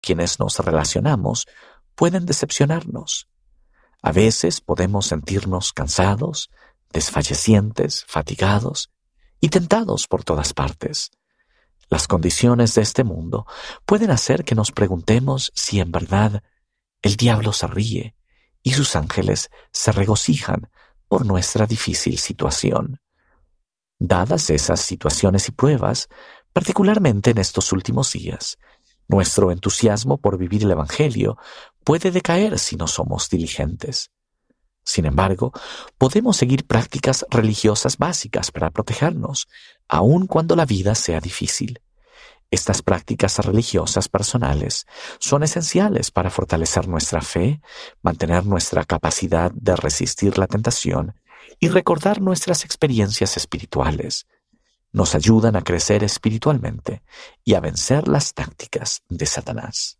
quienes nos relacionamos pueden decepcionarnos. A veces podemos sentirnos cansados, desfallecientes, fatigados y tentados por todas partes. Las condiciones de este mundo pueden hacer que nos preguntemos si en verdad el diablo se ríe y sus ángeles se regocijan por nuestra difícil situación. Dadas esas situaciones y pruebas, particularmente en estos últimos días, nuestro entusiasmo por vivir el Evangelio puede decaer si no somos diligentes. Sin embargo, podemos seguir prácticas religiosas básicas para protegernos, aun cuando la vida sea difícil. Estas prácticas religiosas personales son esenciales para fortalecer nuestra fe, mantener nuestra capacidad de resistir la tentación y recordar nuestras experiencias espirituales. Nos ayudan a crecer espiritualmente y a vencer las tácticas de Satanás.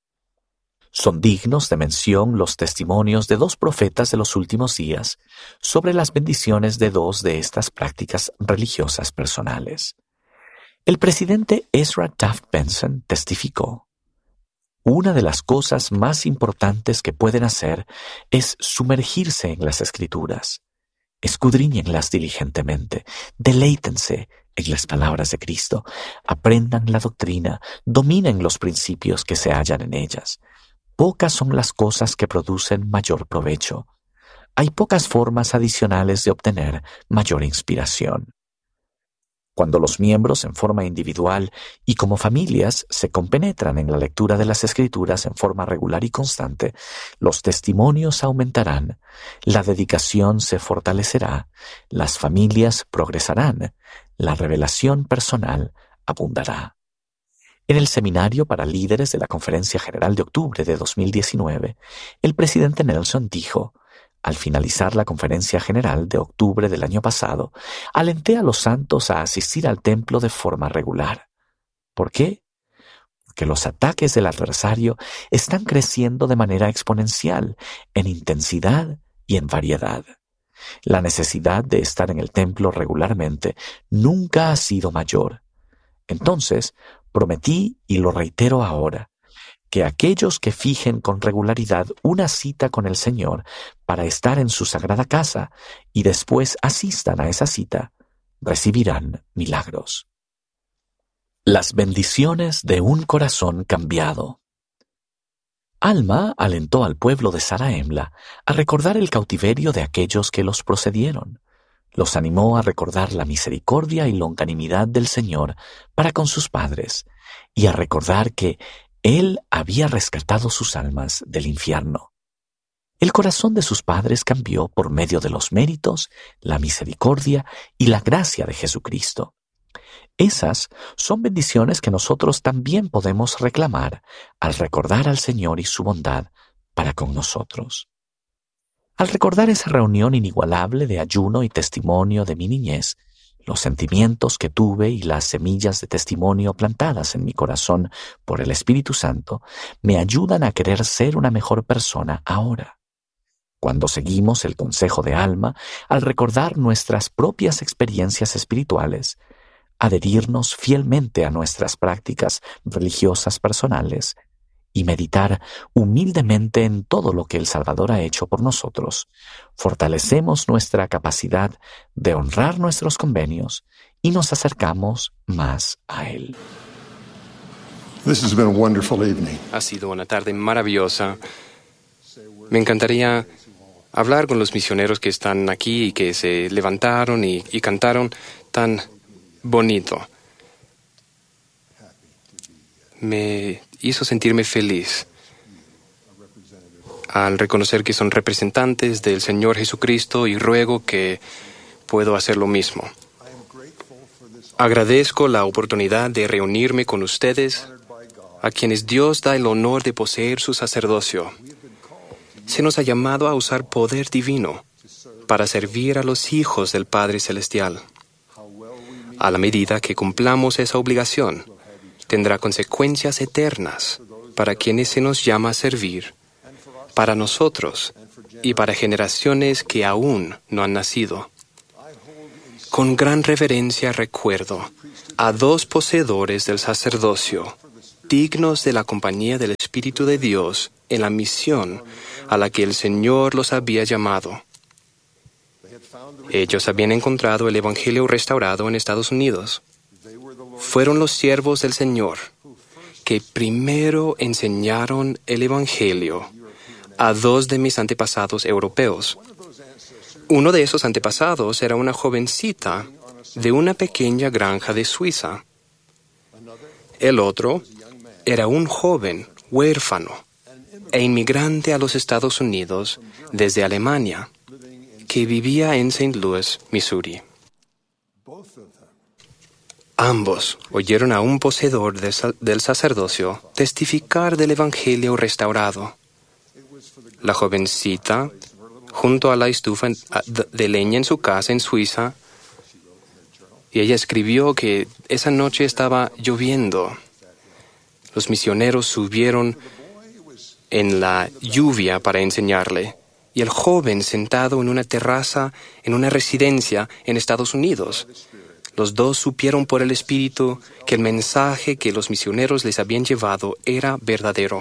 Son dignos de mención los testimonios de 2 profetas de los últimos días sobre las bendiciones de 2 de estas prácticas religiosas personales. El presidente Ezra Taft Benson testificó: una de las cosas más importantes que pueden hacer es sumergirse en las Escrituras. Escudriñenlas diligentemente, deleítense en las palabras de Cristo, aprendan la doctrina, dominen los principios que se hallan en ellas. Pocas son las cosas que producen mayor provecho. Hay pocas formas adicionales de obtener mayor inspiración. Cuando los miembros en forma individual y como familias se compenetran en la lectura de las Escrituras en forma regular y constante, los testimonios aumentarán, la dedicación se fortalecerá, las familias progresarán, la revelación personal abundará. En el seminario para líderes de la Conferencia General de octubre de 2019, el presidente Nelson dijo: al finalizar la Conferencia General de octubre del año pasado, alenté a los santos a asistir al templo de forma regular. ¿Por qué? Porque los ataques del adversario están creciendo de manera exponencial, en intensidad y en variedad. La necesidad de estar en el templo regularmente nunca ha sido mayor. Entonces, prometí, y lo reitero ahora, que aquellos que fijen con regularidad una cita con el Señor para estar en su sagrada casa y después asistan a esa cita, recibirán milagros. Las bendiciones de un corazón cambiado. Alma alentó al pueblo de Zarahemla a recordar el cautiverio de aquellos que los procedieron. Los animó a recordar la misericordia y longanimidad del Señor para con sus padres y a recordar que Él había rescatado sus almas del infierno. El corazón de sus padres cambió por medio de los méritos, la misericordia y la gracia de Jesucristo. Esas son bendiciones que nosotros también podemos reclamar al recordar al Señor y su bondad para con nosotros. Al recordar esa reunión inigualable de ayuno y testimonio de mi niñez, los sentimientos que tuve y las semillas de testimonio plantadas en mi corazón por el Espíritu Santo me ayudan a querer ser una mejor persona ahora. Cuando seguimos el consejo de Alma, al recordar nuestras propias experiencias espirituales, adherirnos fielmente a nuestras prácticas religiosas personales y meditar humildemente en todo lo que el Salvador ha hecho por nosotros, fortalecemos nuestra capacidad de honrar nuestros convenios y nos acercamos más a Él. This has been a wonderful evening. Ha sido una tarde maravillosa. Me encantaría hablar con los misioneros que están aquí y que se levantaron y cantaron tan bonito. Me hizo sentirme feliz al reconocer que son representantes del Señor Jesucristo y ruego que puedo hacer lo mismo. Agradezco la oportunidad de reunirme con ustedes, a quienes Dios da el honor de poseer su sacerdocio. Se nos ha llamado a usar poder divino para servir a los hijos del Padre Celestial. A la medida que cumplamos esa obligación, tendrá consecuencias eternas para quienes se nos llama a servir, para nosotros y para generaciones que aún no han nacido. Con gran reverencia recuerdo a 2 poseedores del sacerdocio, dignos de la compañía del Espíritu de Dios en la misión a la que el Señor los había llamado. Ellos habían encontrado el Evangelio restaurado en Estados Unidos. Fueron los siervos del Señor que primero enseñaron el Evangelio a dos de mis antepasados europeos. Uno de esos antepasados era una jovencita de una pequeña granja de Suiza. El otro era un joven huérfano e inmigrante a los Estados Unidos desde Alemania, que vivía en St. Louis, Missouri. Ambos oyeron a un poseedor del sacerdocio testificar del Evangelio restaurado. La jovencita, junto a la estufa de leña en su casa en Suiza, y ella escribió que esa noche estaba lloviendo. Los misioneros subieron en la lluvia para enseñarle, y el joven sentado en una terraza en una residencia en Estados Unidos. Los dos supieron por el Espíritu que el mensaje que los misioneros les habían llevado era verdadero.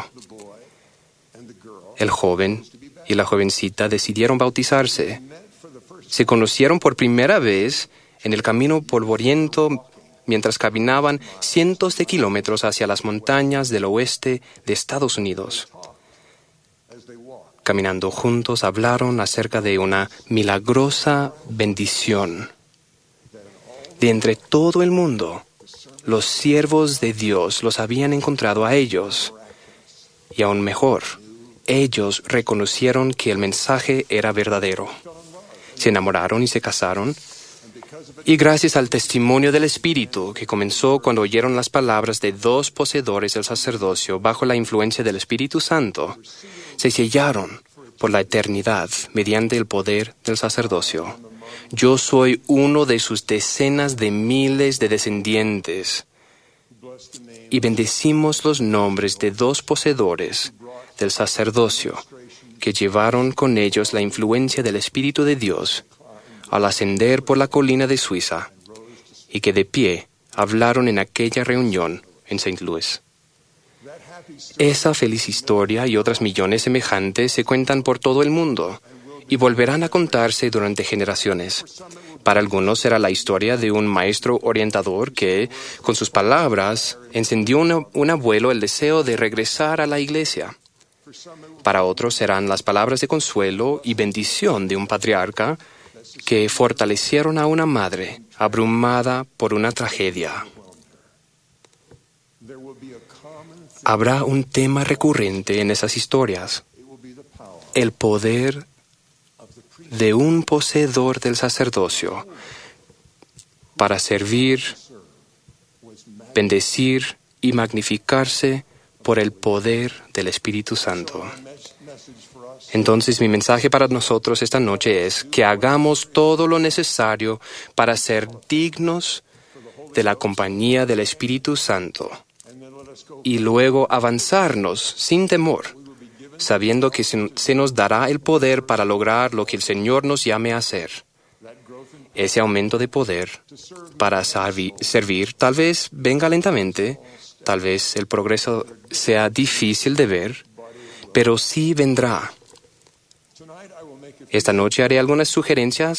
El joven y la jovencita decidieron bautizarse. Se conocieron por primera vez en el camino polvoriento mientras caminaban cientos de kilómetros hacia las montañas del oeste de Estados Unidos. Caminando juntos hablaron acerca de una milagrosa bendición. De entre todo el mundo, los siervos de Dios los habían encontrado a ellos. Y aún mejor, ellos reconocieron que el mensaje era verdadero. Se enamoraron y se casaron. Y gracias al testimonio del Espíritu, que comenzó cuando oyeron las palabras de dos poseedores del sacerdocio bajo la influencia del Espíritu Santo, se sellaron por la eternidad mediante el poder del sacerdocio. Yo soy uno de sus decenas de miles de descendientes. Y bendecimos los nombres de dos poseedores del sacerdocio que llevaron con ellos la influencia del Espíritu de Dios al ascender por la colina de Suiza y que de pie hablaron en aquella reunión en St. Louis. Esa feliz historia y otras millones semejantes se cuentan por todo el mundo y volverán a contarse durante generaciones. Para algunos será la historia de un maestro orientador que, con sus palabras, encendió un abuelo el deseo de regresar a la iglesia. Para otros serán las palabras de consuelo y bendición de un patriarca que fortalecieron a una madre abrumada por una tragedia. Habrá un tema recurrente en esas historias: el poder de un poseedor del sacerdocio para servir, bendecir y magnificarse por el poder del Espíritu Santo. Entonces, mi mensaje para nosotros esta noche es que hagamos todo lo necesario para ser dignos de la compañía del Espíritu Santo y luego avanzarnos sin temor, sabiendo que se nos dará el poder para lograr lo que el Señor nos llame a hacer. Ese aumento de poder para servir tal vez venga lentamente, tal vez el progreso sea difícil de ver, pero sí vendrá. Esta noche haré algunas sugerencias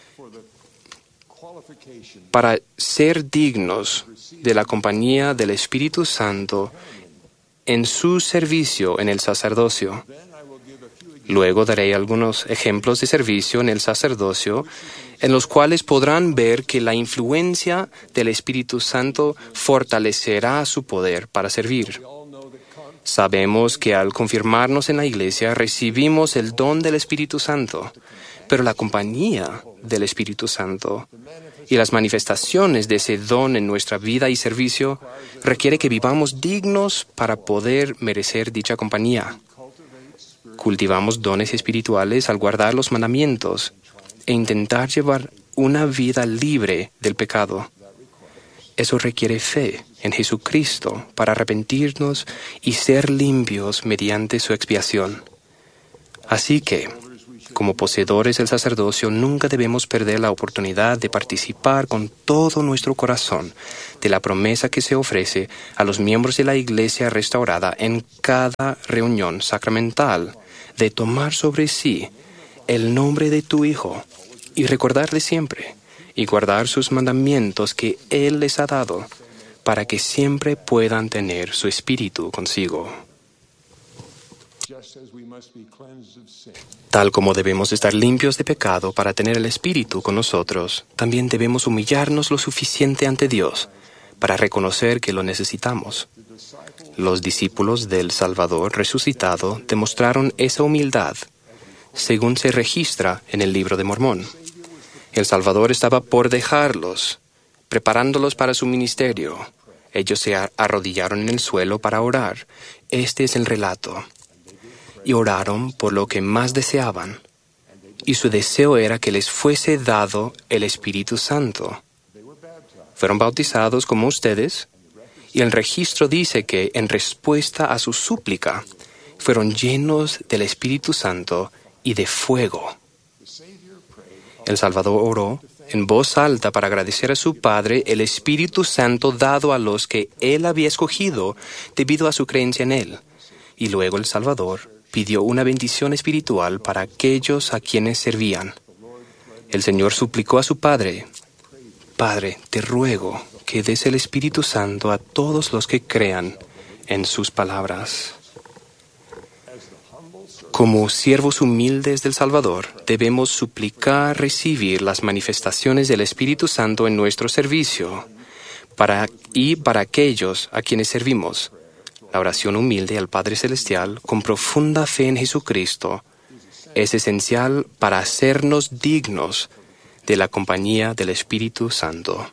para ser dignos de la compañía del Espíritu Santo en su servicio en el sacerdocio. Luego daré algunos ejemplos de servicio en el sacerdocio en los cuales podrán ver que la influencia del Espíritu Santo fortalecerá su poder para servir. Sabemos que al confirmarnos en la Iglesia recibimos el don del Espíritu Santo, pero la compañía del Espíritu Santo y las manifestaciones de ese don en nuestra vida y servicio requiere que vivamos dignos para poder merecer dicha compañía. Cultivamos dones espirituales al guardar los mandamientos e intentar llevar una vida libre del pecado. Eso requiere fe en Jesucristo para arrepentirnos y ser limpios mediante su expiación. Así que, Como poseedores del sacerdocio, nunca debemos perder la oportunidad de participar con todo nuestro corazón de la promesa que se ofrece a los miembros de la Iglesia restaurada en cada reunión sacramental, de tomar sobre sí el nombre de tu Hijo y recordarle siempre y guardar sus mandamientos que Él les ha dado, para que siempre puedan tener su espíritu consigo. Tal como debemos estar limpios de pecado para tener el Espíritu con nosotros, también debemos humillarnos lo suficiente ante Dios para reconocer que lo necesitamos. Los discípulos del Salvador resucitado demostraron esa humildad, según se registra en el Libro de Mormón. El Salvador estaba por dejarlos, preparándolos para su ministerio. Ellos se arrodillaron en el suelo para orar. Este es el relato. Y oraron por lo que más deseaban. Y su deseo era que les fuese dado el Espíritu Santo. Fueron bautizados como ustedes, y el registro dice que en respuesta a su súplica, fueron llenos del Espíritu Santo y de fuego. El Salvador oró en voz alta para agradecer a su Padre el Espíritu Santo dado a los que Él había escogido debido a su creencia en Él. Y luego el Salvador pidió una bendición espiritual para aquellos a quienes servían. El Señor suplicó a su Padre: Padre, te ruego que des el Espíritu Santo a todos los que crean en sus palabras. Como siervos humildes del Salvador, debemos suplicar recibir las manifestaciones del Espíritu Santo en nuestro servicio para aquellos a quienes servimos. La oración humilde al Padre Celestial con profunda fe en Jesucristo es esencial para hacernos dignos de la compañía del Espíritu Santo.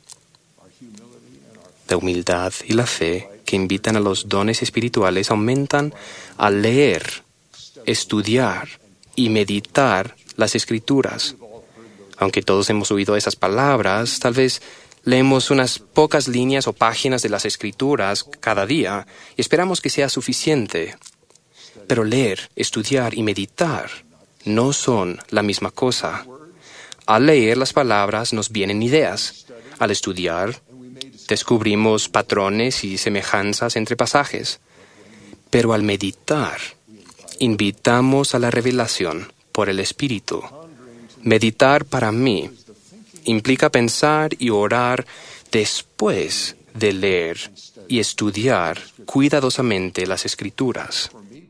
La humildad y la fe que invitan a los dones espirituales aumentan al leer, estudiar y meditar las Escrituras. Aunque todos hemos oído esas palabras, tal vez leemos unas pocas líneas o páginas de las Escrituras cada día y esperamos que sea suficiente. Pero leer, estudiar y meditar no son la misma cosa. Al leer las palabras nos vienen ideas. Al estudiar, descubrimos patrones y semejanzas entre pasajes. Pero al meditar, invitamos a la revelación por el Espíritu. Meditar para mí implica pensar y orar después de leer y estudiar cuidadosamente las Escrituras.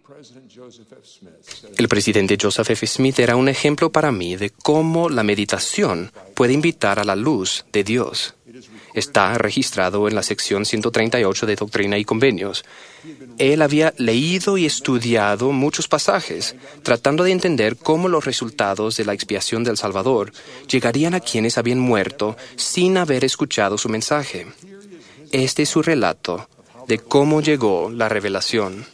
El presidente Joseph F. Smith era un ejemplo para mí de cómo la meditación puede invitar a la luz de Dios. Está registrado en la sección 138 de Doctrina y Convenios. Él había leído y estudiado muchos pasajes, tratando de entender cómo los resultados de la expiación del Salvador llegarían a quienes habían muerto sin haber escuchado su mensaje. Este es su relato de cómo llegó la revelación.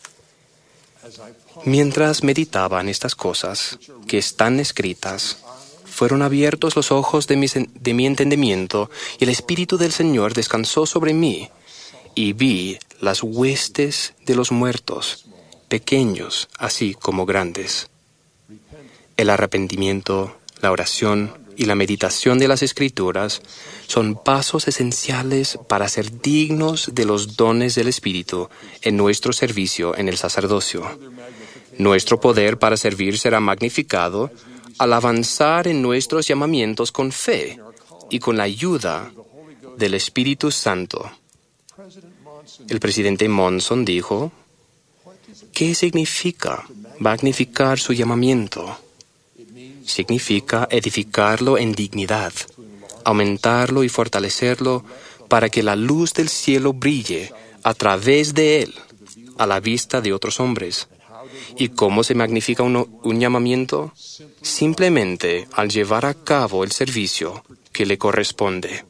Mientras meditaba en estas cosas que están escritas, fueron abiertos los ojos de mi entendimiento y el Espíritu del Señor descansó sobre mí, y vi las huestes de los muertos, pequeños así como grandes. El arrepentimiento, la oración y la meditación de las Escrituras son pasos esenciales para ser dignos de los dones del Espíritu en nuestro servicio en el sacerdocio. Nuestro poder para servir será magnificado al avanzar en nuestros llamamientos con fe y con la ayuda del Espíritu Santo. El presidente Monson dijo: ¿qué significa magnificar su llamamiento? Significa edificarlo en dignidad, aumentarlo y fortalecerlo para que la luz del cielo brille a través de él a la vista de otros hombres. ¿Y cómo se magnifica un llamamiento? Simplemente al llevar a cabo el servicio que le corresponde.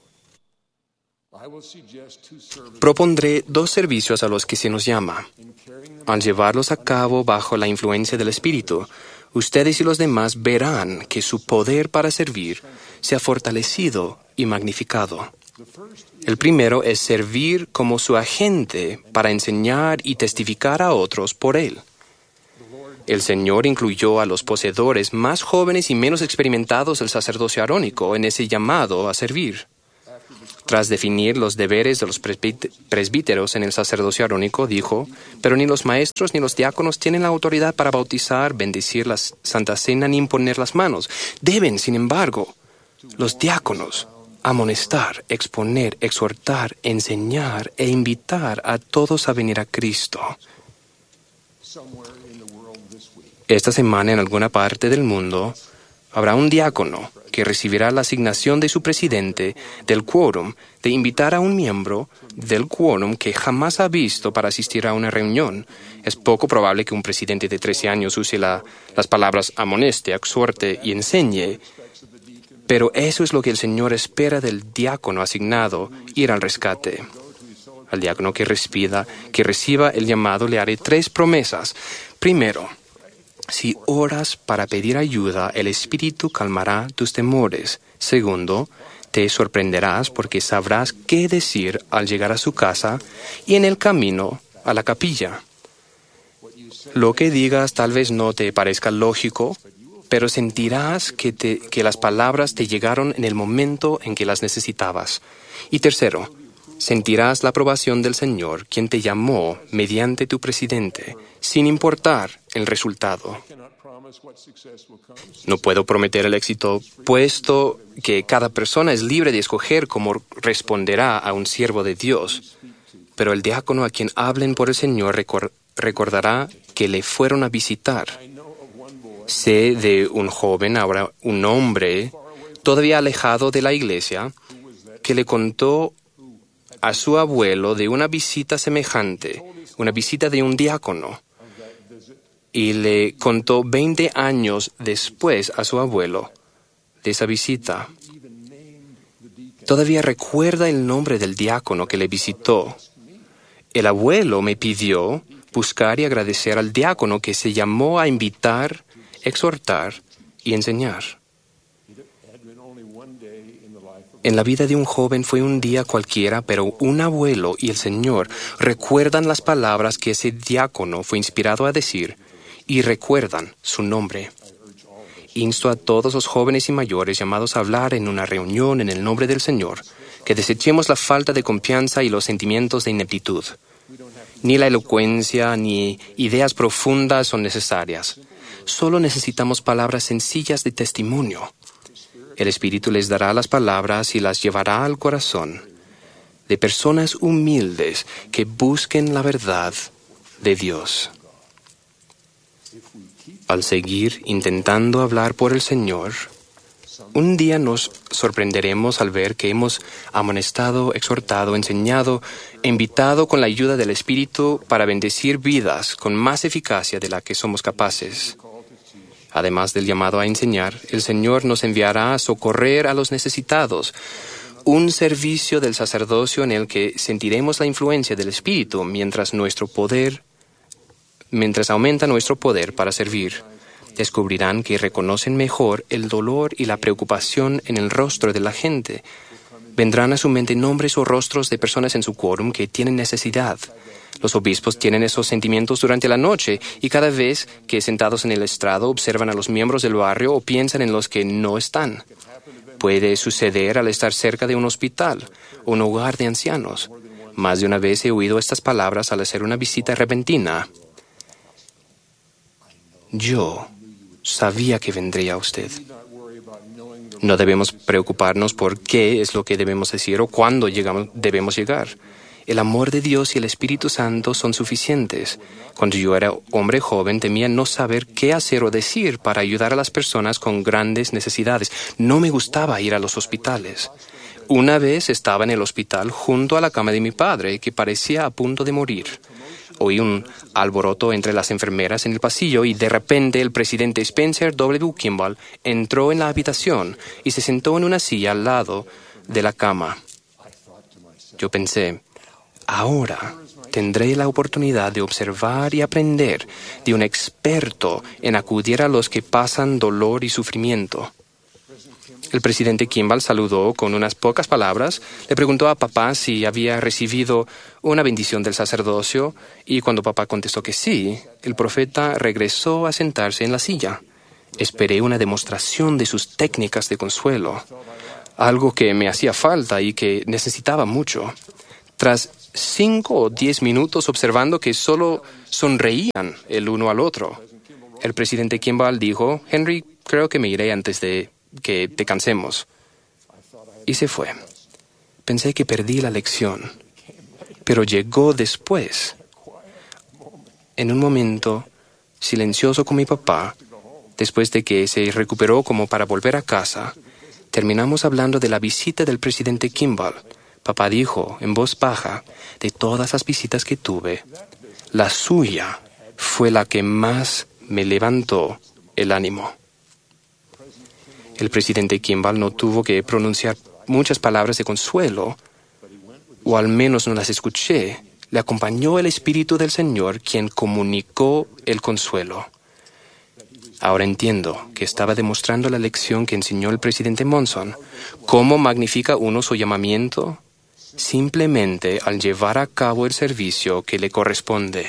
Propondré 2 servicios a los que se nos llama. Al llevarlos a cabo bajo la influencia del Espíritu, ustedes y los demás verán que su poder para servir se ha fortalecido y magnificado. El primero es servir como su agente para enseñar y testificar a otros por él. El Señor incluyó a los poseedores más jóvenes y menos experimentados del sacerdocio arónico en ese llamado a servir. Tras definir los deberes de los presbíteros en el sacerdocio arónico, dijo: «Pero ni los maestros ni los diáconos tienen la autoridad para bautizar, bendecir la Santa Cena ni imponer las manos. Deben, sin embargo, los diáconos amonestar, exponer, exhortar, enseñar e invitar a todos a venir a Cristo». Esta semana, en alguna parte del mundo, habrá un diácono que recibirá la asignación de su presidente del quórum de invitar a un miembro del quórum que jamás ha visto para asistir a una reunión. Es poco probable que un presidente de 13 años use las palabras amoneste, exhorte y enseñe, pero eso es lo que el Señor espera del diácono asignado: ir al rescate. Al diácono que reciba el llamado le haré 3 promesas. Primero, si oras para pedir ayuda, el Espíritu calmará tus temores. Segundo, te sorprenderás porque sabrás qué decir al llegar a su casa y en el camino a la capilla. Lo que digas tal vez no te parezca lógico, pero sentirás que las palabras te llegaron en el momento en que las necesitabas. Y tercero, sentirás la aprobación del Señor, quien te llamó mediante tu presidente, sin importar el resultado. No puedo prometer el éxito, puesto que cada persona es libre de escoger cómo responderá a un siervo de Dios. Pero el diácono a quien hablen por el Señor recordará que le fueron a visitar. Sé de un joven, ahora un hombre, todavía alejado de la iglesia, que le contó a su abuelo de una visita semejante, una visita de un diácono. Y le contó 20 años después a su abuelo de esa visita. Todavía recuerda el nombre del diácono que le visitó. El abuelo me pidió buscar y agradecer al diácono que se llamó a invitar, exhortar y enseñar. En la vida de un joven fue un día cualquiera, pero un abuelo y el Señor recuerdan las palabras que ese diácono fue inspirado a decir y recuerdan su nombre. Insto a todos los jóvenes y mayores llamados a hablar en una reunión en el nombre del Señor, que desechemos la falta de confianza y los sentimientos de ineptitud. Ni la elocuencia ni ideas profundas son necesarias. Solo necesitamos palabras sencillas de testimonio. El Espíritu les dará las palabras y las llevará al corazón de personas humildes que busquen la verdad de Dios. Al seguir intentando hablar por el Señor, un día nos sorprenderemos al ver que hemos amonestado, exhortado, enseñado e invitado con la ayuda del Espíritu para bendecir vidas con más eficacia de la que somos capaces. Además del llamado a enseñar, el Señor nos enviará a socorrer a los necesitados, un servicio del sacerdocio en el que sentiremos la influencia del Espíritu mientras aumenta nuestro poder para servir. Descubrirán que reconocen mejor el dolor y la preocupación en el rostro de la gente. Vendrán a su mente nombres o rostros de personas en su quórum que tienen necesidad. Los obispos tienen esos sentimientos durante la noche y cada vez que sentados en el estrado observan a los miembros del barrio o piensan en los que no están. Puede suceder al estar cerca de un hospital o un hogar de ancianos. Más de una vez he oído estas palabras al hacer una visita repentina. Yo sabía que vendría usted. No debemos preocuparnos por qué es lo que debemos decir o cuándo debemos llegar. El amor de Dios y el Espíritu Santo son suficientes. Cuando yo era hombre joven temía no saber qué hacer o decir para ayudar a las personas con grandes necesidades. No me gustaba ir a los hospitales. Una vez estaba en el hospital junto a la cama de mi padre, que parecía a punto de morir. Oí un alboroto entre las enfermeras en el pasillo y de repente el presidente Spencer W. Kimball entró en la habitación y se sentó en una silla al lado de la cama. Yo pensé, ahora tendré la oportunidad de observar y aprender de un experto en acudir a los que pasan dolor y sufrimiento. El presidente Kimball saludó con unas pocas palabras, le preguntó a papá si había recibido una bendición del sacerdocio y cuando papá contestó que sí, el profeta regresó a sentarse en la silla. Esperé una demostración de sus técnicas de consuelo, algo que me hacía falta y que necesitaba mucho. Tras 5 o 10 minutos observando que solo sonreían el uno al otro, el presidente Kimball dijo: Henry, creo que me iré antes de que te cansemos. Y se fue. Pensé que perdí la lección, pero llegó después. En un momento silencioso con mi papá, después de que se recuperó como para volver a casa, terminamos hablando de la visita del presidente Kimball. Papá dijo en voz baja: de todas las visitas que tuve, la suya fue la que más me levantó el ánimo. El presidente Kimball no tuvo que pronunciar muchas palabras de consuelo, o al menos no las escuché. Le acompañó el Espíritu del Señor, quien comunicó el consuelo. Ahora entiendo que estaba demostrando la lección que enseñó el presidente Monson. ¿Cómo magnifica uno su llamamiento? Simplemente al llevar a cabo el servicio que le corresponde.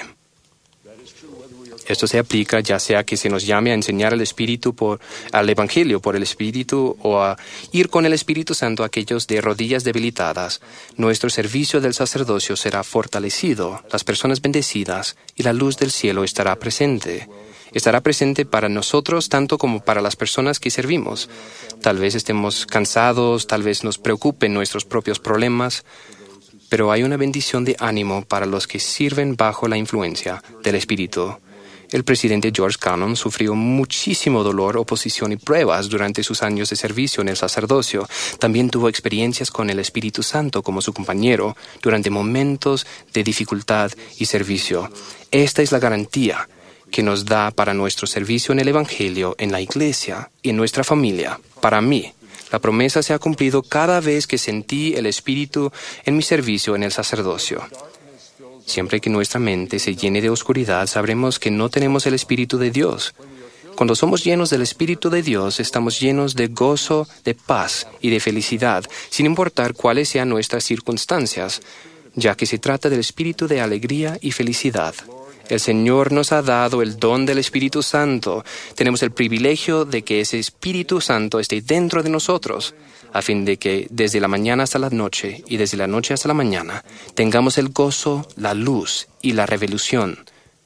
Esto se aplica ya sea que se nos llame a enseñar al Evangelio por el Espíritu o a ir con el Espíritu Santo a aquellos de rodillas debilitadas. Nuestro servicio del sacerdocio será fortalecido, las personas bendecidas y la luz del cielo estará presente. Estará presente para nosotros tanto como para las personas que servimos. Tal vez estemos cansados, tal vez nos preocupen nuestros propios problemas, pero hay una bendición de ánimo para los que sirven bajo la influencia del Espíritu. El presidente George Cannon sufrió muchísimo dolor, oposición y pruebas durante sus años de servicio en el sacerdocio. También tuvo experiencias con el Espíritu Santo como su compañero durante momentos de dificultad y servicio. Esta es la garantía que nos da para nuestro servicio en el Evangelio, en la iglesia y en nuestra familia. Para mí, la promesa se ha cumplido cada vez que sentí el Espíritu en mi servicio en el sacerdocio. Siempre que nuestra mente se llene de oscuridad, sabremos que no tenemos el Espíritu de Dios. Cuando somos llenos del Espíritu de Dios, estamos llenos de gozo, de paz y de felicidad, sin importar cuáles sean nuestras circunstancias, ya que se trata del espíritu de alegría y felicidad. El Señor nos ha dado el don del Espíritu Santo. Tenemos el privilegio de que ese Espíritu Santo esté dentro de nosotros, a fin de que desde la mañana hasta la noche y desde la noche hasta la mañana tengamos el gozo, la luz y la revelación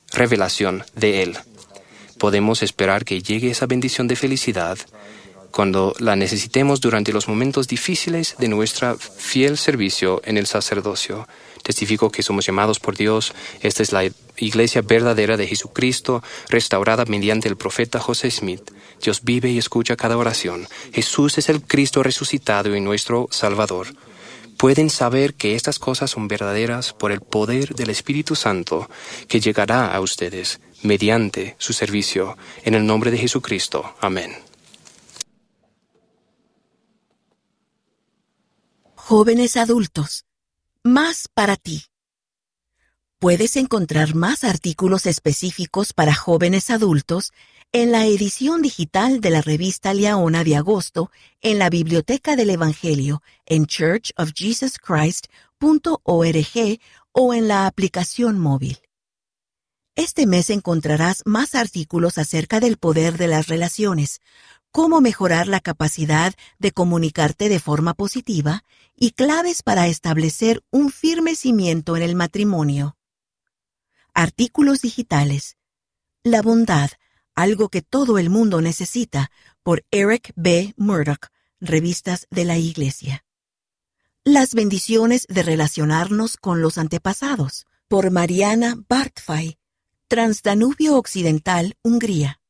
de Él. Podemos esperar que llegue esa bendición de felicidad cuando la necesitemos durante los momentos difíciles de nuestro fiel servicio en el sacerdocio. Testifico que somos llamados por Dios. Esta es la iglesia verdadera de Jesucristo, restaurada mediante el profeta José Smith. Dios vive y escucha cada oración. Jesús es el Cristo resucitado y nuestro Salvador. Pueden saber que estas cosas son verdaderas por el poder del Espíritu Santo que llegará a ustedes mediante su servicio. En el nombre de Jesucristo. Amén. Jóvenes adultos, más para ti. Puedes encontrar más artículos específicos para jóvenes adultos en la edición digital de la revista Liaona de agosto en la Biblioteca del Evangelio en churchofjesuschrist.org o en la aplicación móvil. Este mes encontrarás más artículos acerca del poder de las relaciones, cómo mejorar la capacidad de comunicarte de forma positiva y claves para establecer un firme cimiento en el matrimonio. Artículos digitales. La bondad, algo que todo el mundo necesita, por Eric B. Murdoch, Revistas de la Iglesia. Las bendiciones de relacionarnos con los antepasados, por Mariana Bartfay, Transdanubio Occidental, Hungría.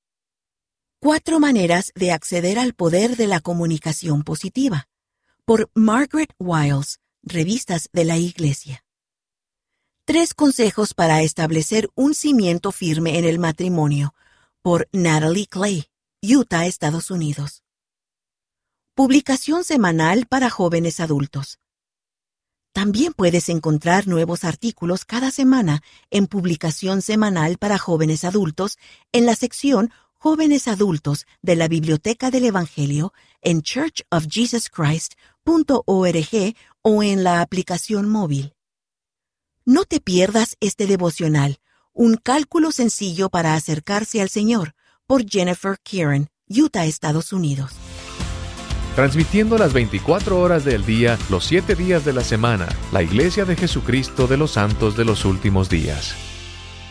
4 maneras de acceder al poder de la comunicación positiva, por Margaret Wiles, Revistas de la Iglesia. 3 consejos para establecer un cimiento firme en el matrimonio, por Natalie Clay, Utah, Estados Unidos. Publicación semanal para jóvenes adultos. También puedes encontrar nuevos artículos cada semana en Publicación semanal para jóvenes adultos en la sección jóvenes adultos de la Biblioteca del Evangelio en churchofjesuschrist.org o en la aplicación móvil. No te pierdas este devocional, un cálculo sencillo para acercarse al Señor, por Jennifer Kieran, Utah, Estados Unidos. Transmitiendo las 24 horas del día, los 7 días de la semana, la Iglesia de Jesucristo de los Santos de los Últimos Días.